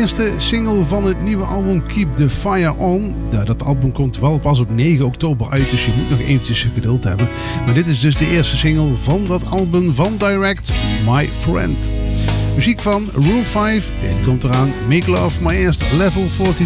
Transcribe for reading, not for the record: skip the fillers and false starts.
eerste single van het nieuwe album Keep the Fire On. Ja, dat album komt wel pas op 9 oktober uit, dus je moet nog eventjes geduld hebben. Maar dit is dus de eerste single van dat album van Direct, My Friend. Muziek van Room 5, en die komt eraan. Make Love My Eerst Level 42.